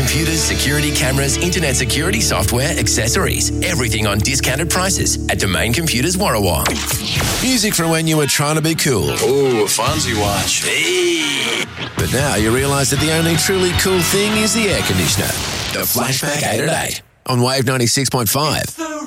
computers, security cameras, internet security software, accessories. Everything on discounted prices at Domain Computers Warrawong. Music from when you were trying to be cool. Ooh, a Fonzie watch. Hey. But now you realise that the only truly cool thing is the air conditioner. The Flashback 8 at 8 on Wave 96.5.